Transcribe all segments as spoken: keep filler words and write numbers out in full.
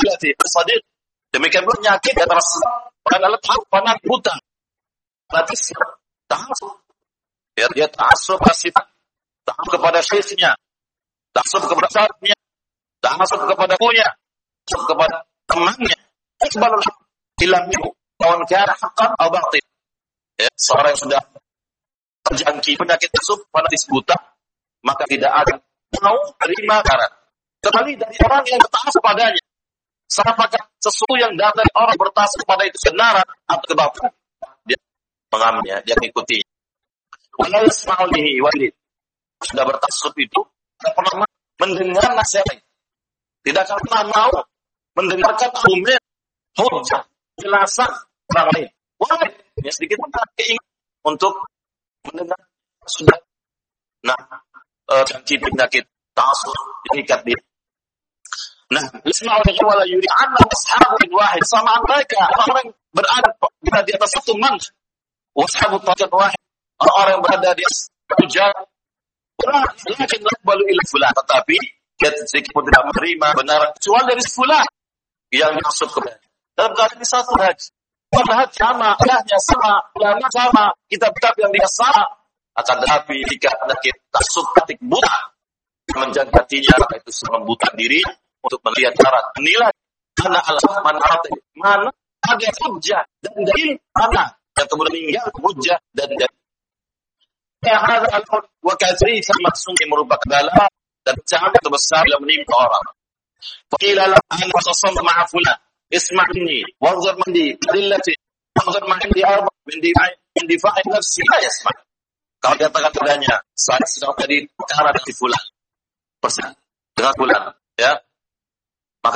al-ghaflati as-sadiq. Demikian pula penyakit yang tersesat adalah fanatik buta. Fanatik ta'assub. Ya, dia ta'assub sifat, ta'assub kepada syekhnya, ta'assub kepada ustadznya, ta'assub kepada punya, ta'assub kepada temannya. Iqbalul ilam minhu wa kana haqqan aw batil. Ya, seorang yang sudah terjangkit penyakit ta'assub fanatik buta, maka tidak akan mau terima karena kembali dari orang yang berta'assub padanya. Apakah sesuatu yang datang dari orang berta'assub pada itu kebenaran atau kebatilan, dia mengamnya, dia mengikuti. Walau yasma'u lihi walid. Sudah berta'assub itu tidak pernah mendengar nasihat, tidak akan pernah mau mendengarkan argumen, hujjah, penjelasan orang lain. Walid, ya sedikit pun tak keinginan untuk mendengar sudah. Nah, uh, janji penyakit ta'assub diikat dia. Nah, isma'u lihi wala yuri anna ashabun wahid, sama mereka orang berada di atas satu manhaj. Washabu tariqat wahid, orang yang berada di atas satu jalan. Orang yakin lakbalu ila fulan, tetapi dia sedikit pun tidak menerima benaran kecuali dari fulan yang masuk ke dalam keadaan di satu haji. Manhaj sama, ayahnya sama, ulama sama, kitab-kitab yang dia sama. Akan tetapi jika penyakit ta'assub fanatik buta menjaga hatinya, itu membuta diri untuk melihat cara menilai mana alasan mana mana ada hujjah dan dalil mana yang kemudian meninggal hujjah dan dalil. Ya hadza al-hud wa kathri sama sungguh merupakan bala dan bencana yang besar yang menimpa orang. Faqila la an wasasam ma'a fulan isma'ni wanzur mandi dillati wanzur ma'indi arba min difa'i min difa'i nafsi la yasma'. Kalau dia katakan padanya, saya sedang tadi perkara dari fulan persen dengan fulan, ya. Maka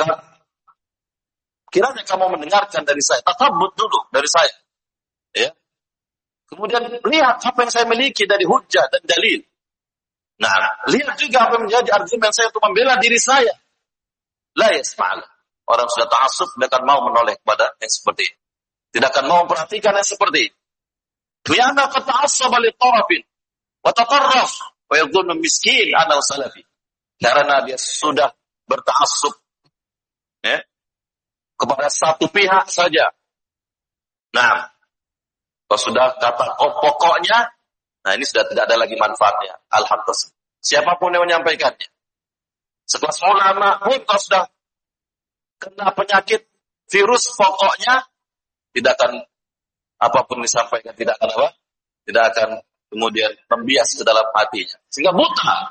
kiranya kamu mendengarkan dari saya, tatabbut dulu dari saya. Ya. Kemudian lihat apa yang saya miliki dari hujjah dan dalil. Nah, lihat juga apa yang menjadi argumen saya untuk membela diri saya. La yasma'al. Orang sudah ta'assub tidak akan mau menoleh kepada yang seperti itu. Tidak akan mau memperhatikan yang seperti itu. Lianna qad ta'assaba li tarafin wa tatarraf wa yadhunnu miskin annahu salafi. Karena dia sudah berta'assub, ya, kepada satu pihak saja. Nah, kalau sudah kata oh pokoknya, nah ini sudah tidak ada lagi manfaatnya. Alhamdulillah. Siapapun yang menyampaikannya. Sekelas ulama pun kalau sudah kena penyakit virus pokoknya, tidak akan apapun disampaikan, tidak akan apa? Tidak akan kemudian membias ke dalam hatinya. Sehingga buta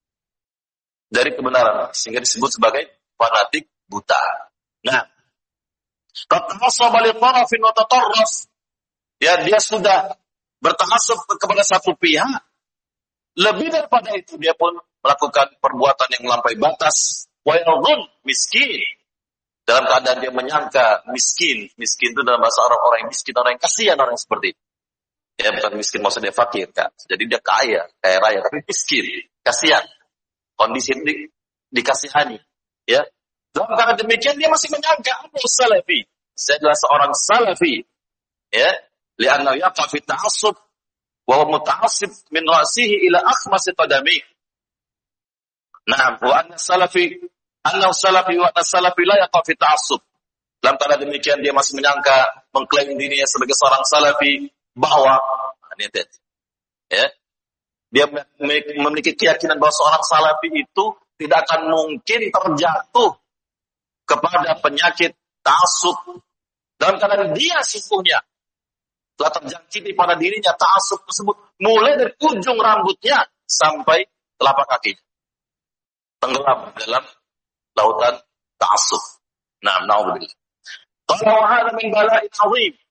dari kebenaran. Sehingga disebut sebagai fanatik buta. Nah, ya dia sudah berta'assub kepada satu pihak. Lebih daripada itu dia pun melakukan perbuatan yang melampaui batas. Wa yadhun miskin. Dalam keadaan dia menyangka miskin. Miskin itu dalam bahasa orang-orang yang miskin, orang yang kasihan, orang yang seperti itu. Ya bukan miskin maksudnya fakir, kan. Jadi dia kaya, kaya raya, tapi miskin, kasihan. Kondisi ini dikasihani. Ya. Dalam keadaan demikian dia masih menyangka aku salafi. Saya adalah seorang salafi. Ya. Li'annahu yaqa fi ta'assub wa huwa muta'assib min ra'sihi ila akhmasi qadami. Nah, wa anna salafi annahu salafi wa anna salafi la yaqa fi ta'assub. Dalam keadaan demikian dia masih menyangka mengklaim dirinya sebagai seorang salafi bahwa ini tadi. Ya. Dia memiliki keyakinan bahwa seorang salafi itu tidak akan mungkin terjatuh kepada penyakit ta'assub. Dalam keadaan dia sesungguhnya telah terjangkiti pada dirinya ta'assub tersebut mulai dari ujung rambutnya sampai telapak kakinya. Tenggelam dalam lautan ta'assub. Nah, na'udzubillah. Qala wa hadha min bala'in 'azim.